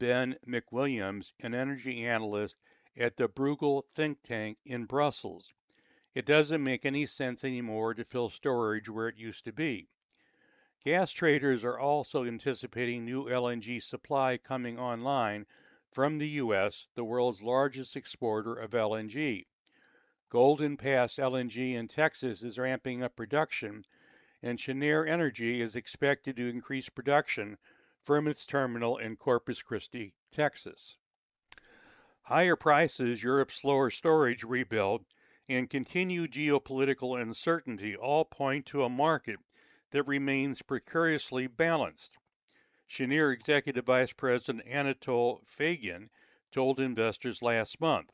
Ben McWilliams, an energy analyst at the Bruegel think tank in Brussels. It doesn't make any sense anymore to fill storage where it used to be. Gas traders are also anticipating new LNG supply coming online from the U.S., the world's largest exporter of LNG. Golden Pass LNG in Texas is ramping up production, and Cheniere Energy is expected to increase production from its terminal in Corpus Christi, Texas. Higher prices, Europe's slower storage rebuild, and continued geopolitical uncertainty all point to a market that remains precariously balanced. Cheniere Executive Vice President Anatol Fagin told investors last month,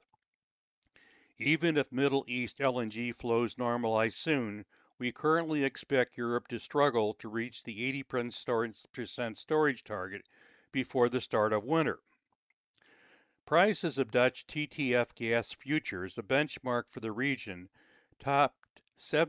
"Even if Middle East LNG flows normalize soon, we currently expect Europe to struggle to reach the 80% storage target before the start of winter." Prices of Dutch TTF gas futures, a benchmark for the region, topped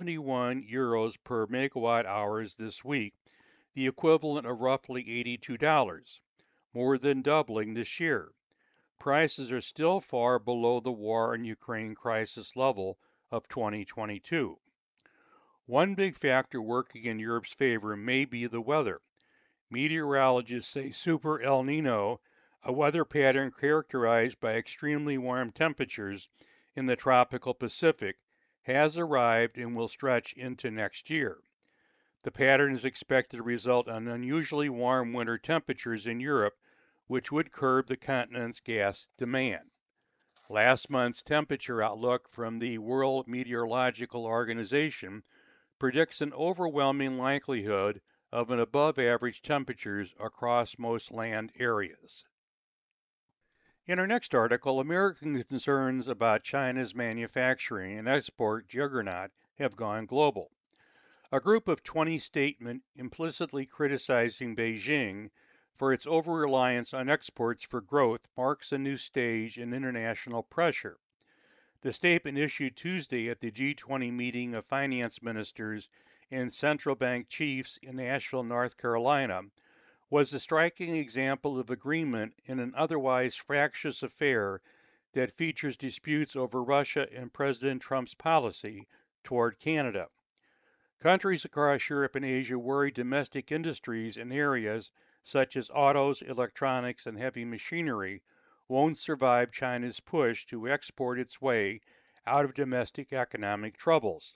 €71 per megawatt hours this week, the equivalent of roughly $82, more than doubling this year. Prices are still far below the war in Ukraine crisis level of 2022. One big factor working in Europe's favor may be the weather. Meteorologists say Super El Nino, a weather pattern characterized by extremely warm temperatures in the tropical Pacific, has arrived and will stretch into next year. The pattern is expected to result in unusually warm winter temperatures in Europe, which would curb the continent's gas demand. Last month's temperature outlook from the World Meteorological Organization predicts an overwhelming likelihood of an above-average temperatures across most land areas. In our next article, American concerns about China's manufacturing and export juggernaut have gone global. A group of 20 statements implicitly criticizing Beijing for its over-reliance on exports for growth marks a new stage in international pressure. The statement issued Tuesday at the G20 meeting of finance ministers and central bank chiefs in Asheville, North Carolina, was a striking example of agreement in an otherwise fractious affair that features disputes over Russia and President Trump's policy toward Canada. Countries across Europe and Asia worry domestic industries in areas such as autos, electronics, and heavy machinery won't survive China's push to export its way out of domestic economic troubles.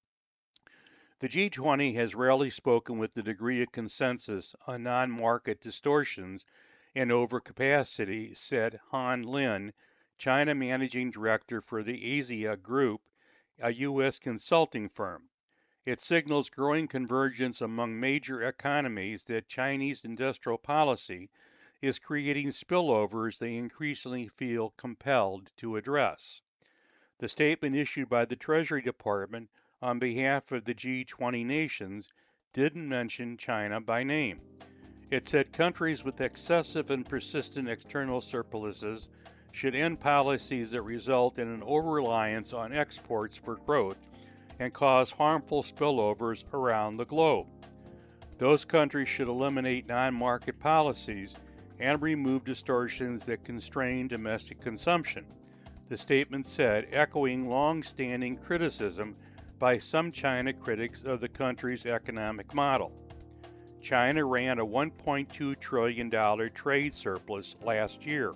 The G20 has rarely spoken with the degree of consensus on non-market distortions and overcapacity, said Han Lin, China Managing Director for the Asia Group, a U.S. consulting firm. It signals growing convergence among major economies that Chinese industrial policy is creating spillovers they increasingly feel compelled to address. The statement issued by the Treasury Department on behalf of the G20 nations didn't mention China by name. It said countries with excessive and persistent external surpluses should end policies that result in an over-reliance on exports for growth and cause harmful spillovers around the globe. Those countries should eliminate non-market policies and remove distortions that constrain domestic consumption, the statement said, echoing long-standing criticism by some China critics of the country's economic model. China ran a $1.2 trillion trade surplus last year.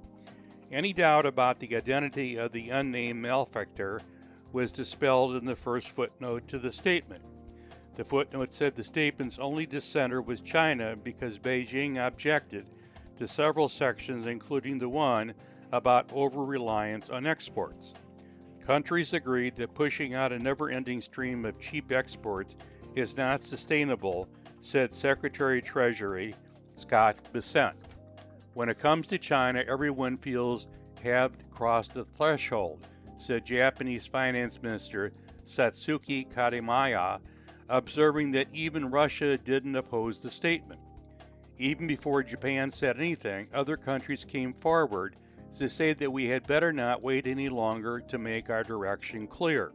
Any doubt about the identity of the unnamed malefactor was dispelled in the first footnote to the statement. The footnote said the statement's only dissenter was China because Beijing objected to several sections, including the one about over-reliance on exports. Countries agreed that pushing out a never-ending stream of cheap exports is not sustainable, said Secretary of Treasury Scott Bessent. When it comes to China, everyone feels have crossed the threshold, said Japanese Finance Minister Satsuki Kadamaya, observing that even Russia didn't oppose the statement. Even before Japan said anything, other countries came forward to say that we had better not wait any longer to make our direction clear.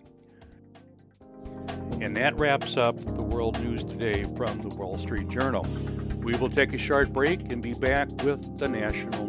And that wraps up the World News Today from the Wall Street Journal. We will take a short break and be back with the national